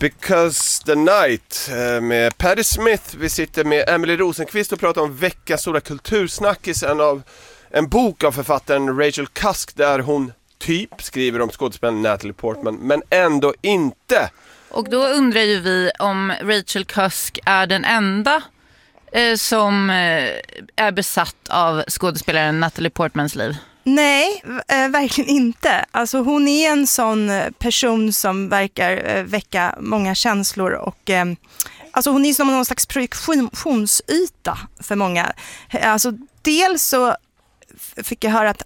Because the Night med Patti Smith. Vi sitter med Emily Rosenqvist och pratar om veckans stora kultursnackis, en bok av författaren Rachel Cusk där hon typ skriver om skådespelaren Natalie Portman, men ändå inte. Och då undrar ju vi om Rachel Cusk är den enda som är besatt av skådespelaren Natalie Portmans liv. Nej, verkligen inte. Alltså hon är en sån person som verkar väcka många känslor och alltså hon är som någon slags projektionsyta för många. Alltså dels så fick jag höra att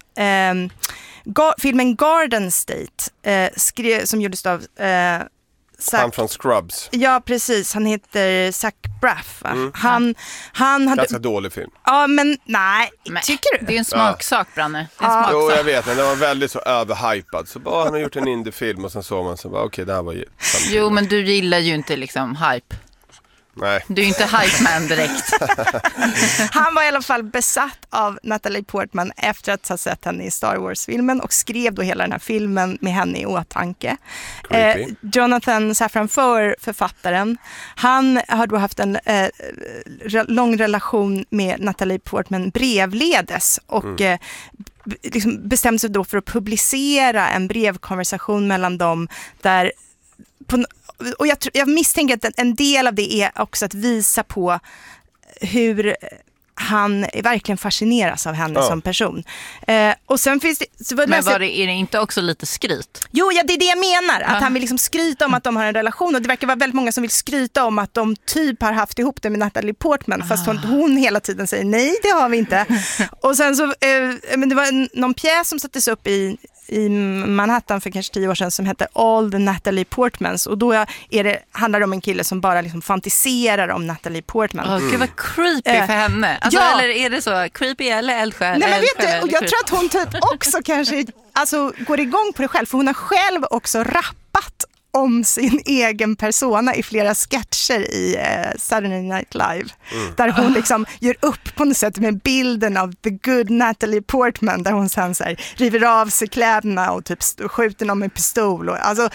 filmen Garden State som gjordes av han från Scrubs. Ja, precis. Han heter Zach Braff. Han hade... Ganska dålig film. Ja, men nej. Tycker du? Det är en smaksak, Branne. Jo, jag vet. Men den var väldigt så överhypad. Så bara han har gjort en indiefilm och sen såg man så bara okej, det här var ju... Jo, men du gillar ju inte liksom hype. Nej. Du är inte hype man direkt. Han var i alla fall besatt av Natalie Portman efter att ha sett henne i Star Wars-filmen och skrev då hela den här filmen med henne i åtanke. Jonathan Safran Foer, författaren, han har då haft en lång relation med Natalie Portman brevledes och liksom bestämde sig då för att publicera en brevkonversation mellan dem där och jag misstänker att en del av det är också att visa på hur han verkligen fascineras av henne som person. Och sen finns det... Men är det inte också lite skryt? Jo, ja, det är det jag menar. Att han vill liksom skryta om att de har en relation. Och det verkar vara väldigt många som vill skryta om att de typ har haft ihop det med Natalie Portman. Fast hon hela tiden säger nej, det har vi inte. Och sen så... men det var någon pjäs som sattes upp i Manhattan för kanske 10 år sedan som hette All the Natalie Portmans, och då handlar det om en kille som bara liksom fantiserar om Natalie Portman. Gud vad creepy för henne. Alltså, ja. Eller är det så creepy eller eldsjäl? Nej, men vet du, och jag tror att hon typ också kanske går igång på det själv, för hon har själv också rappat om sin egen persona i flera sketcher i Saturday Night Live. Där hon liksom gör upp på något sätt med bilden av the good Natalie Portman, där hon sen så här river av sig kläderna och typ skjuter någon med pistol. Och, alltså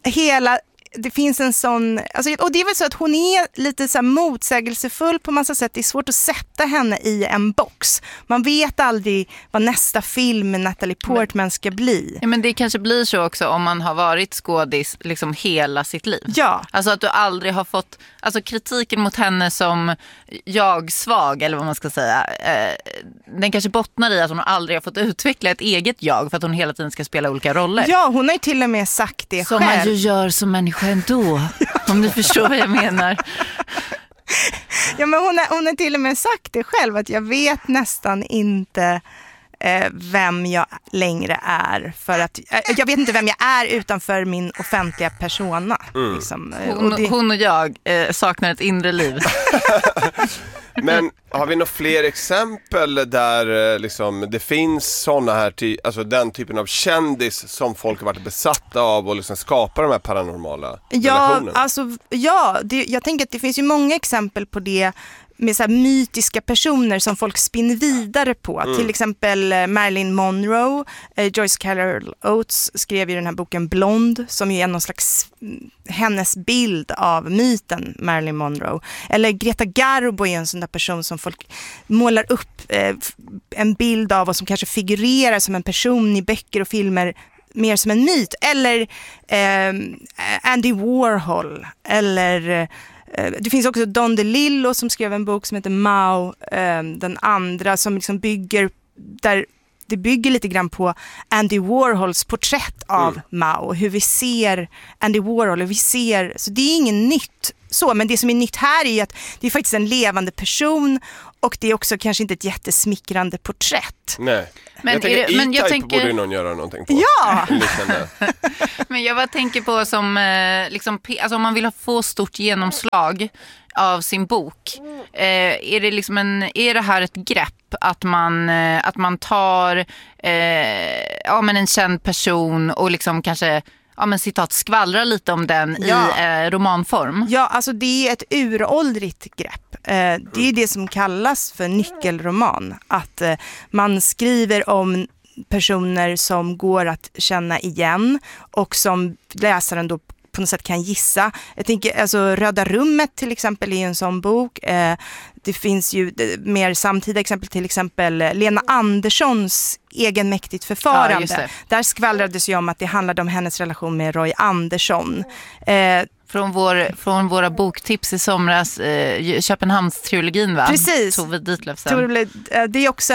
det finns en sån... Alltså, och det är väl så att hon är lite så här motsägelsefull på massa sätt. Det är svårt att sätta henne i en box. Man vet aldrig vad nästa film med Natalie Portman ska bli. Ja, men det kanske blir så också om man har varit skådis liksom hela sitt liv. Ja. Alltså att du aldrig har fått... Alltså kritiken mot henne som jag-svag, eller vad man ska säga, den kanske bottnar i att hon aldrig har fått utveckla ett eget jag för att hon hela tiden ska spela olika roller. Ja, hon har ju till och med sagt det som själv. Man ju gör som människa ändå, om du förstår vad jag menar. Ja, men hon har till och med sagt det själv, att jag vet nästan inte vem jag längre är, för att jag vet inte vem jag är utanför min offentliga persona. Liksom. Hon och jag saknar ett inre liv. Men har vi några fler exempel där liksom, det finns såna här alltså den typen av kändis som folk har varit besatta av och liksom skapar de här paranormala relationerna? Alltså, jag tänker att det finns ju många exempel på det med så här mytiska personer som folk spinner vidare på. Till exempel Marilyn Monroe. Joyce Carol Oates skrev ju den här boken Blond, som är någon slags hennes bild av myten Marilyn Monroe. Eller Greta Garbo är en sån där person som folk målar upp en bild av och som kanske figurerar som en person i böcker och filmer mer som en myt. Eller Andy Warhol. Eller... Det finns också Don DeLillo som skrev en bok som heter Mao, den andra, som liksom bygger lite grann på Andy Warhols porträtt av Mao, hur vi ser Andy Warhol, och vi ser, så det är inget nytt så, men det som är nytt här är att det är faktiskt en levande person, och det är också kanske inte ett jättesmickrande porträtt. Nej. Men jag tänker borde någon göra någonting på. Ja! Men jag bara tänker på som liksom, alltså om man vill få stort genomslag av sin bok, är det liksom är det här ett grepp att man tar en känd person och liksom kanske citat skvallrar lite om den i romanform? Ja, alltså det är ett uråldrigt grepp. Det är det som kallas för nyckelroman. Att man skriver om personer som går att känna igen och som läsaren då på något sätt kan gissa. Jag tänker, alltså Röda rummet till exempel är en sån bok. Det finns ju mer samtida exempel, till exempel Lena Anderssons Egenmäktigt förfarande. Där skvallrades ju om att det handlade om hennes relation med Roy Andersson. Från våra boktips i somras, Köpenhamns-trilogin, va? Precis. Tove Ditlevsen. Det är också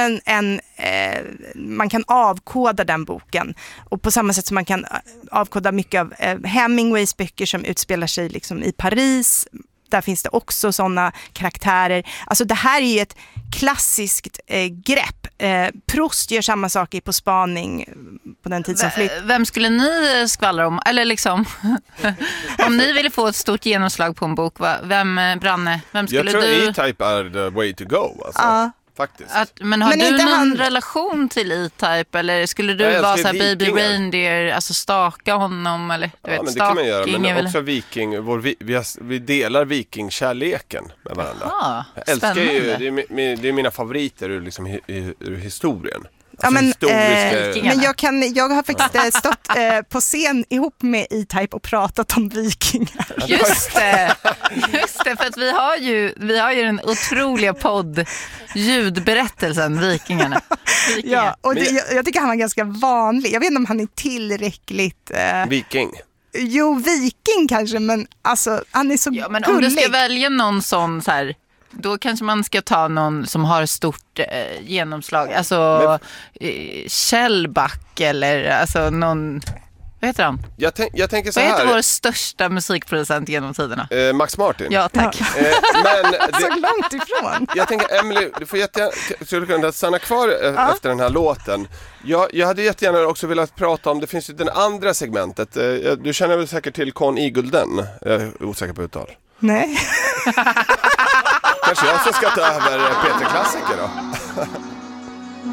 man kan avkoda den boken. Och på samma sätt som man kan avkoda mycket av Hemingways böcker som utspelar sig liksom i Paris. Där finns det också sådana karaktärer. Alltså det här är ju ett klassiskt grepp. Proust gör samma sak På spaning på den tid som flytt. Vem skulle ni skvallra om? Eller liksom, om ni ville få ett stort genomslag på en bok, vem skulle jag tror du... E-Type är the way to go. Alltså. Faktiskt. Men har du någon relation till E-Type, eller skulle du vara så här Baby Reindeer, alltså staka honom, eller du vet, men det kan man göra, men eller? också viking, vi delar vikingkärleken med varandra. Jag älskar ju, det är mina favoriter ur historien. Alltså men jag har faktiskt stått på scen ihop med E-Type och pratat om vikingar. Just det, för att vi har ju den otroliga ljudberättelsen Vikingarna. Ja, och jag tycker han var ganska vanlig. Jag vet inte om han är tillräckligt... Viking. Jo, viking kanske, men alltså han är så gullig. Men om du ska välja någon sån så här... Då kanske man ska ta någon som har stort genomslag. Alltså Kjellback eller alltså någon... Vad heter han? Jag tänker så här. Vad heter vår största musikproducent genom tiderna? Max Martin. Ja, tack. Så långt ifrån. Jag tänker, Emily, du får jättegärna stanna kvar efter den här låten. Jag hade jättegärna också velat prata om, det finns ju den andra segmentet. Du känner väl säkert till Con Eagledon? Jag är osäker på uttal. Nej. Kanske jag som ska ta över Peter Klassiker då.